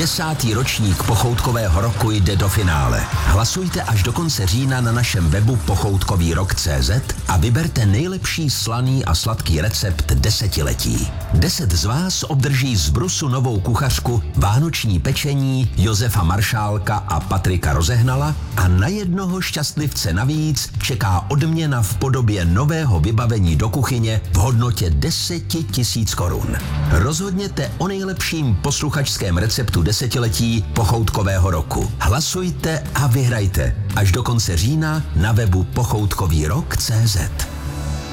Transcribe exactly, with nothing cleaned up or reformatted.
Desátý ročník pochoutkového roku jde do finále. Hlasujte až do konce října na našem webu pochoutkový rok tečka cé zet a vyberte nejlepší slaný a sladký recept desetiletí. Deset z vás obdrží z Brusu novou kuchařku, vánoční pečení Josefa Maršálka a Patrika Rozehnala a na jednoho šťastlivce navíc čeká odměna v podobě nového vybavení do kuchyně v hodnotě deset tisíc korun. Rozhodněte o nejlepším posluchačském receptu desetiletí pochoutkového roku. Hlasujte a vyhrajte až do konce října na webu pochoutkový rok tečka cé zet.